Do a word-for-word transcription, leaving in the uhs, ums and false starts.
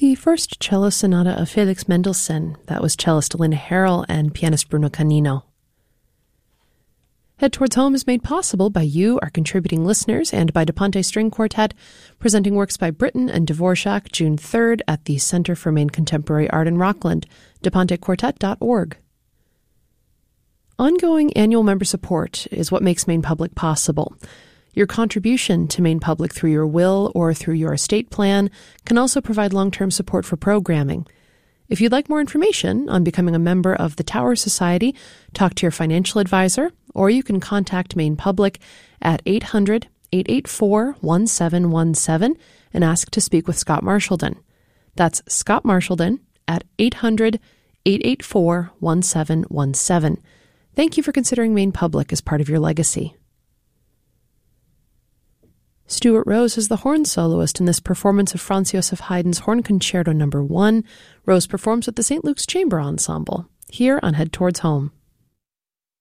the first cello sonata of Felix Mendelssohn. That was cellist Lynn Harrell and pianist Bruno Canino. Head Towards Home is made possible by you, our contributing listeners, and by DePonte String Quartet, presenting works by Britten and Dvorak June third at the Center for Maine Contemporary Art in Rockland, de ponte quartet dot org. Ongoing annual member support is what makes Maine Public possible. Your contribution to Maine Public through your will or through your estate plan can also provide long-term support for programming. If you'd like more information on becoming a member of the Tower Society, talk to your financial advisor, or you can contact Maine Public at eight hundred, eight eight four, one seven one seven and ask to speak with Scott Marshallden. That's Scott Marshallden at eight hundred, eight eight four, one seven one seven. Thank you for considering Maine Public as part of your legacy. Stuart Rose is the horn soloist in this performance of Franz Joseph Haydn's Horn Concerto Number one. Rose performs with the Saint Luke's Chamber Ensemble, here on Head Towards Home.